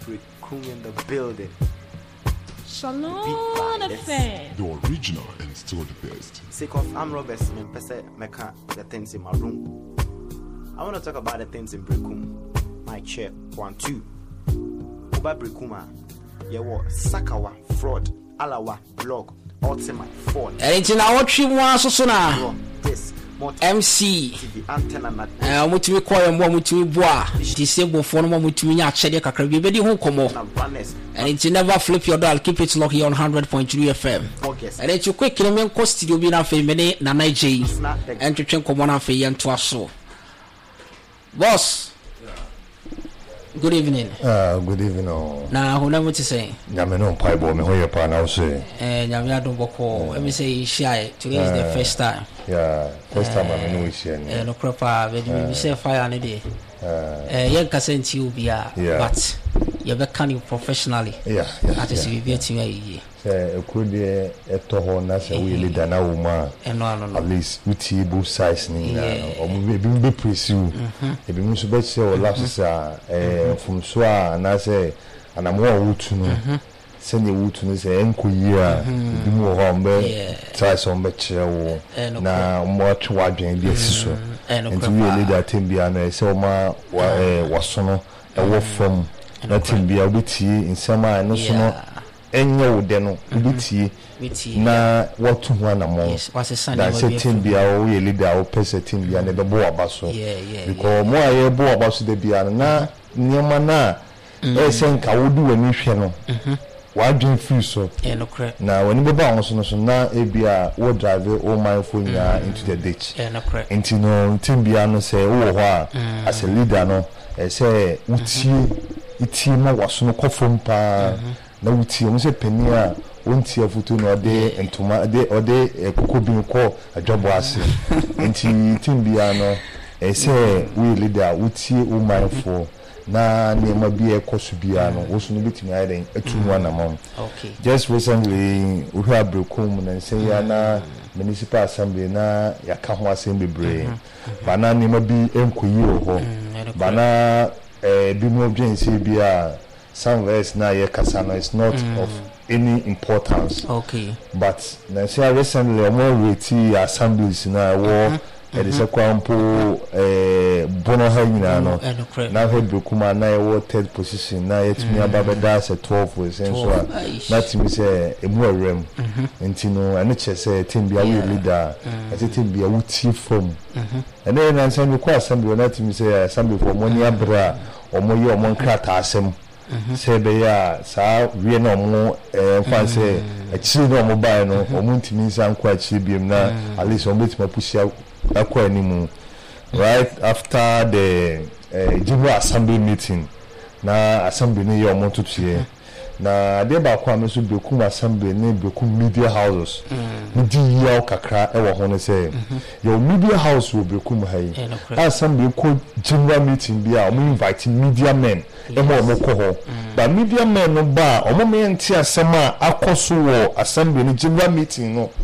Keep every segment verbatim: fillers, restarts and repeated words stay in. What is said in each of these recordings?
Brekum in the building. Shalom affair. The original and still the best. Sake of I'm Roberts, me pese meka the things in my room. I want to talk about the things in Brekum. My chair, one, two. Uba Brekuma, yewo Sakawa, fraud, Alawa, blog, ultimate fraud. And it's in our tree one so soon. This M C antenna eh mo tumi call em mo tumi boa disable phone mo tumi nya chede kakra bi be di ho komo and it never flip your dial, keep it locked here on one hundred point three F M and it's quick me ko studio bi na fe me ne na Nigeria and twetwen komo na fe ye nto aso boss. Good evening. Uh, good evening. Oh. Na who never to say. Nyame no pai bo me ho ye pa na wo say. Eh nyame adon boko. Let me say shy. Today is the first time. Yeah, first time I know we share. Eh no crapa, we we say fire na dey. Eh yen kasenti obi a but you be can you professionally. Yeah, yeah. That is we be team ayi. Say ekode eto ho na say we leader na wo ma. Eh no no no. At least we both sides ni na. O mo be be pursue. E be mo so be say o last say eh from so a na say anamo wutu no. Say ne wutu no say enko yi a bi mo ho mbe try some be kire wo. Na mo atwa adwen bi asiso. Enti we leader team bia na say o ma waso no e wo from na team bia obitie nsema no so no enye wo de no obitie na watu ho na mo da say team bia o ye leader o pese team bia na be bo abaso because mo aye bo abaso de bia na nyema na e se nka wodu wani hwe no wa dwen free so na wani be ba so no so na e bia wo drive o mindful nya into the ditch into no team bia no say wo ho a as a leader no e say utie itie ma waso no kofom pa na utie mo say pani a wonti afutu no de entoma de ode kokobin ko adwabo ase enti team bia no e say we leader utie o mindful na nema bia ekosu bia no wo so no betimi ayden atu na mom. Okay, just recently we have Brekum na say ya na municipal assembly na yaka ho assembly bre bana nema bi enkoyi ho bana eh bi mo agency bia somewhere na ye kasa no is not mm. of any importance. Okay, but na say recently mo reti assemblies na wo it is a kwampo eh bono ha nyina no na he Brekuma na e wo third position na yet me ababa da say twelve we say so na timi say emu awrem enti no ane che say team bia we leader ati team bia wuti from and then na say me kwa assembly na timi say assembly for money abra omo ye omo nkrata asem say be ya sa wie na omo eh kwa say a chi na omo bai no omo ntimi nsan kwa chi biem na at least omo betima pushia akwa right after the uh, general assembly meeting na assembly ni yo mo tutuye na de ba kwa me so Brekum assembly ni Brekum media houses ni di ya kakra e wo ho no say your media house wo Brekum hai assembly ko general meeting bia o invite media men e mo mo ko ho ba media men no ba o mo me nti asema akoso wo assembly ni general meeting no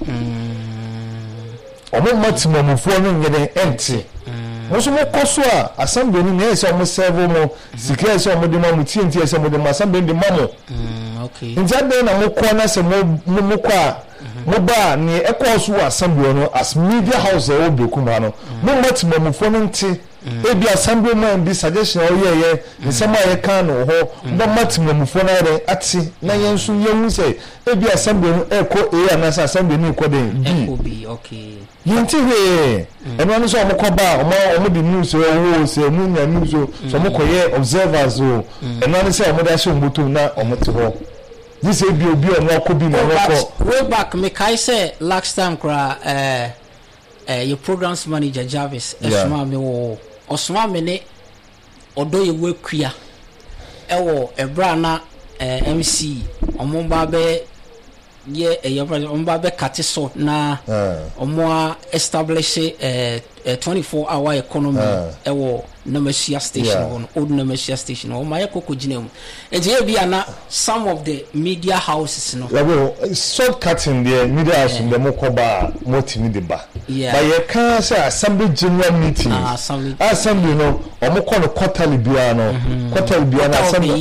omo maximum fo no ngene enti mo so mo koso a assembly ni na se mo serve mo sikira se mo de ma mo tie ntie se mo de ma assembly de ma mo okay njade na mo ko na se mo mo ko a mo ba ni e ko so assembly no as media house e wo Brekum ha no mo maximum fo no nti e bi assembly man bi suggestion o ye ye nsema ye kan no ho mo maximum fo na re ati na ye nso ye hu se e bi assembly no e ko e na assembly ni ko den bi okay yinti he eno no so mo ko ba o mo di news o wo se mu nya news so mo ko ye observers o eno no se mo da so mbutu na o mo ti ho this e bi obi o mo ko bi na mo ko way back me kai say last time kra eh eh your programs manager Jarvis esma me wo osma me ne odo ye wakua ewo ebra na M C omo ba be ye e omba be kate so na omo establish eh twenty-four hour economy ewo Nemesia station on old Nemesia station o my koko ginem e je bia na some of the media houses no well shortcutting the media house the mokoba motimi de ba but you can say assembly general meeting assembly no o mo ko no quarterly bia no quarterly bia na assembly